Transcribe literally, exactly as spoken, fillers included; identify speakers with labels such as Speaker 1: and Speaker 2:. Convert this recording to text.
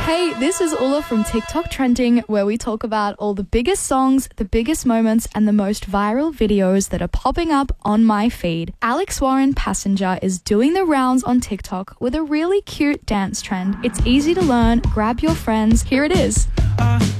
Speaker 1: Hey, this is Ulla from TikTok Trending, where we talk about all the biggest songs, the biggest moments, and the most viral videos that are popping up on my feed. Alex Warren Passenger is doing the rounds on TikTok with a really cute dance trend. It's easy to learn. Grab your friends. Here it is.